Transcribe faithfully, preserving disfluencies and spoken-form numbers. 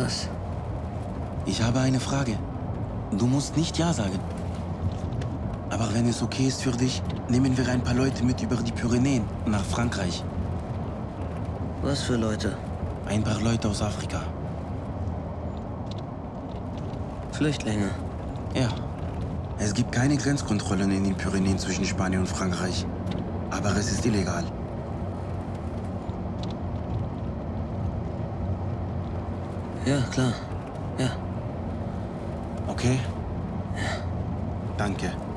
Was? Ich habe eine Frage. Du musst nicht Ja sagen. Aber wenn es okay ist für dich, nehmen wir ein paar Leute mit über die Pyrenäen nach Frankreich. Was für Leute? Ein paar Leute aus Afrika. Flüchtlinge. Ja. Es gibt keine Grenzkontrollen in den Pyrenäen zwischen Spanien und Frankreich. Aber es ist illegal. Ja, klar. Ja. Okay? Ja. Danke.